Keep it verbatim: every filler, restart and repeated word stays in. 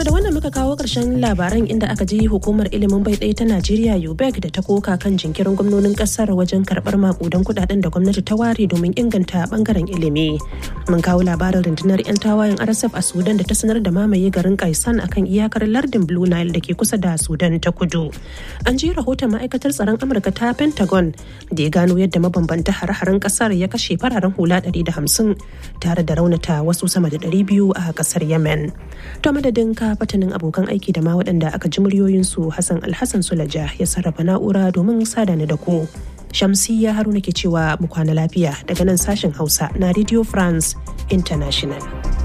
To da wannan muka kawo ƙarshen labaran inda aka ji hukumar ilimin bai ɗaya ta Najeriya U B E C da ta koka kan jinkirin gwamnonin ƙasar wajen karɓar maƙudan kuɗaɗen da gwamnati ta ware domin inganta ɓangaren ilimi. Mun kawo labarin rundunar 'yan tawayen R S F a Sudan da ta sanar da mamaye garin Kaisan akan iyakar lardin Blue Nile da ke kusa da Sudan ta kudu. An ji rahoton ma'aikatar tsaron Amurka ta Pentagon da ya gano yadda mabambanta hare-haren ƙasar ya kashe fararen hula ɗari da hamsin tare da raunata wasu sama da ɗari biyu a ƙasar Yemen. To madadin ka fatanin abokan aiki da ma waɗanda aka ji muryoyinsu Hassan Alhassan Sulaja ya sarrafa na'ura domin sada ni da ku. Shamsiyya Haruna ke cewa mu kwana lafiya daga nan sashen Hausa na Radio France International.